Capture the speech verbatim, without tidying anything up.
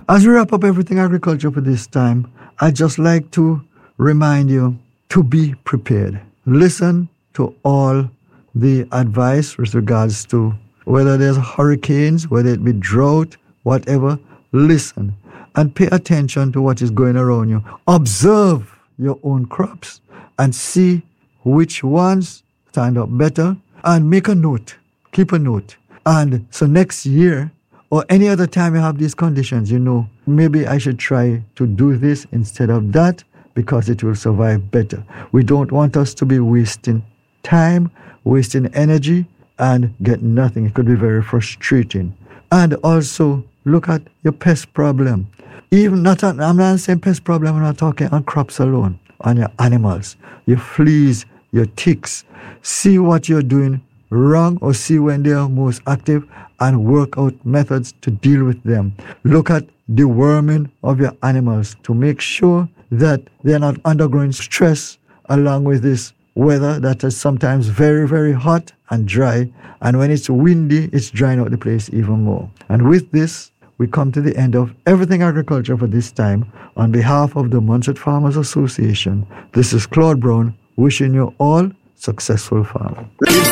As we wrap up everything agriculture for this time, I'd just like to remind you to be prepared. Listen to all the advice with regards to whether there's hurricanes, whether it be drought, whatever. Listen and pay attention to what is going around you. Observe your own crops and see which ones stand up better, and make a note. Keep a note. And so next year or any other time you have these conditions, you know, maybe I should try to do this instead of that because it will survive better. We don't want us to be wasting time, wasting energy, and get nothing. It could be very frustrating. And also look at your pest problem. Even not, on, I'm not saying pest problem, I'm not talking on crops alone, on your animals, your fleas, your ticks. See what you're doing wrong or see when they are most active and work out methods to deal with them. Look at the worming of your animals to make sure that they're not undergoing stress along with this weather that is sometimes very, very hot and dry. And when it's windy, it's drying out the place even more. And with this, we come to the end of Everything Agriculture for this time. On behalf of the Montserrat Farmers Association, this is Claude Brown wishing you all successful farming.